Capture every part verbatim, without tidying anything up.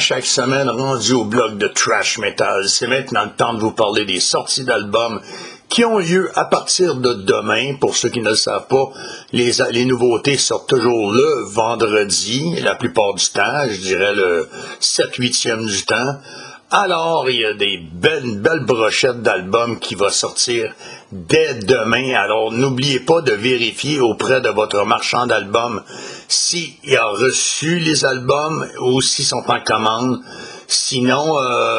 chaque semaine, rendu au blog de Trash Metal. C'est maintenant le temps de vous parler des sorties d'albums qui ont lieu à partir de demain. Pour ceux qui ne le savent pas, les, les nouveautés sortent toujours le vendredi, la plupart du temps, je dirais le sept huitième du temps. Alors, il y a des belles, belles brochettes d'albums qui vont sortir dès demain. Alors, n'oubliez pas de vérifier auprès de votre marchand d'albums s'il a reçu les albums ou s'ils sont en commande. Sinon,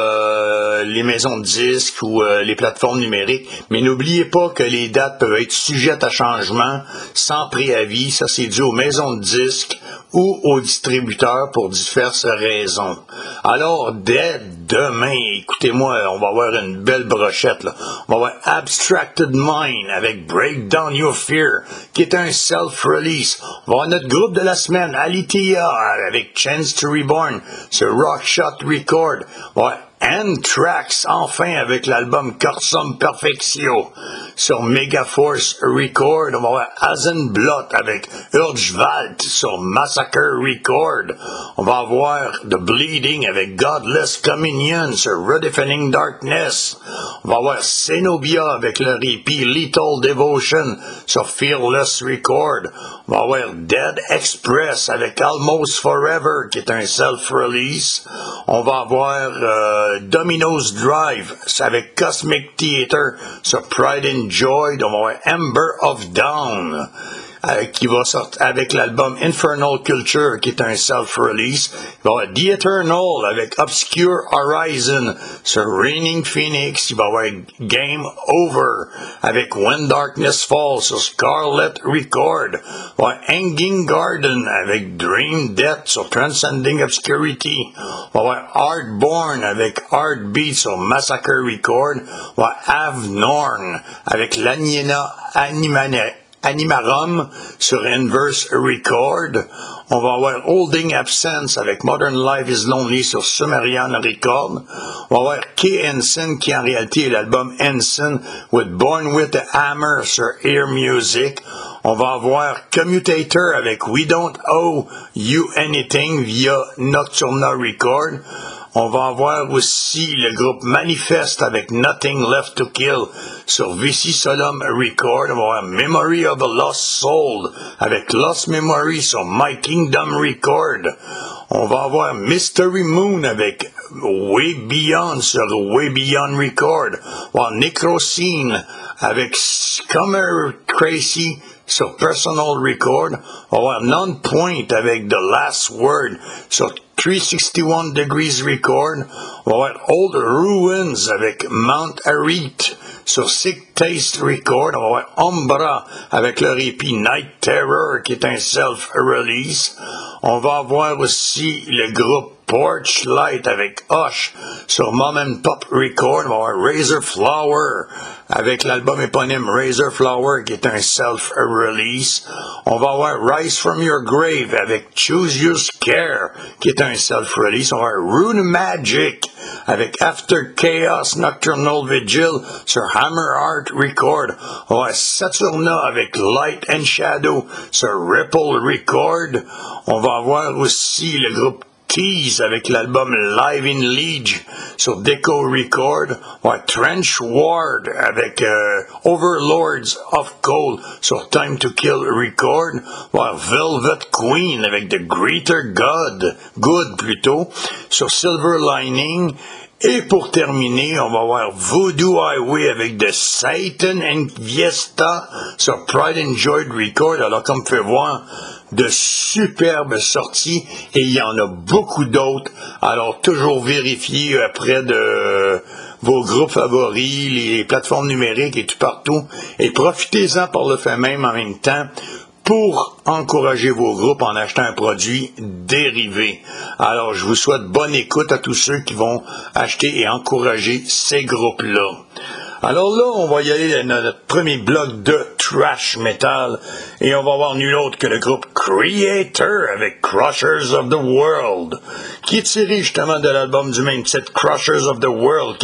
euh, les maisons de disques ou euh, les plateformes numériques. Mais n'oubliez pas que les dates peuvent être sujettes à changement sans préavis. Ça, c'est dû aux maisons de disques ou aux distributeurs pour diverses raisons. Alors, dès demain, écoutez-moi, on va avoir une belle brochette, là. On va avoir Abstracted Mind avec Break Down Your Fear, qui est un self-release. On va avoir notre groupe de la semaine, Alithia, avec Chance to Reborn, sur Rockshot Record. On va avoir Anthrax, enfin, avec l'album Corsum Perfectio, sur Megaforce Record. On va avoir Azenblot avec Urgevalt sur Massacre Record. On va avoir The Bleeding avec Godless Communion sur Redefining Darkness. On va avoir Cenobia avec leur E P Lethal Devotion sur Fearless Record. On va avoir Dead Express avec Almost Forever, qui est un self-release. On va avoir euh, Domino's Drive avec Cosmic Theater sur Pride and Joy. On va avoir Ember of Dawn euh, qui va sortir avec l'album Infernal Culture, qui est un self-release. Il va y avoir The Eternal avec Obscure Horizon sur Reigning Phoenix. Il va y avoir Game Over avec When Darkness Falls sur Scarlet Record. Il va y avoir Hanging Garden avec Dream Death sur Transcending Obscurity. On va avoir Heartborn avec Heartbeat sur Massacre Record. On va avoir Avnorn avec l'Aniena Animane Animarum sur Inverse Record. On va avoir Holding Absence avec Modern Life is Lonely sur Sumerian Record. On va avoir K. Ensign, qui en réalité est l'album Ensign with Born with a Hammer sur Air Music. On va avoir Commutator avec We Don't Owe You Anything via Nocturna Record. On va avoir aussi le groupe Manifest avec Nothing Left to Kill sur Vici Solum Record. On va avoir Memory of a Lost Soul avec Lost Memory sur My Kingdom Record. On va avoir Mystery Moon avec Way Beyond sur Way Beyond Record. On va avoir Necroscene avec Scummer Crazy sur Personal Record. On va avoir Non-Point avec The Last Word sur three sixty-one Degrees Record. On va avoir Old Ruins avec Mount Arit sur Sick Taste Record. On va avoir Umbra avec leur E P Night Terror, qui est un self-release. On va avoir aussi le groupe Porchlight avec Hush sur Mom and Pop Record. On va avoir Razor Flower avec l'album éponyme Razor Flower, qui est un self-release. On va avoir Rise From Your Grave avec Choose Your Scare, qui est un self-release. On va avoir Rune Magic avec After Chaos Nocturnal Vigil sur Hammer Art Record. On va avoir Saturna avec Light and Shadow sur Ripple Record. On va avoir aussi le groupe Tease avec l'album Live in Liege sur Deco Record. On va Trench Ward avec euh, Overlords of Cold sur Time to Kill Record. On va Velvet Queen avec The Greater God, Good plutôt, sur Silver Lining. Et pour terminer, on va voir Voodoo Highway avec The Satan and Fiesta sur Pride and Joy Record. Alors, comme vous pouvez voir, de superbes sorties, et il y en a beaucoup d'autres. Alors, toujours vérifier auprès de vos groupes favoris, les plateformes numériques et tout partout, et profitez-en par le fait même en même temps pour encourager vos groupes en achetant un produit dérivé. Alors, je vous souhaite bonne écoute à tous ceux qui vont acheter et encourager ces groupes-là. Alors là, on va y aller dans notre premier bloc de Trash Metal, et on va voir nul autre que le groupe Creator avec Crushers of the World, qui est tiré justement de l'album du même titre, Crushers of the World,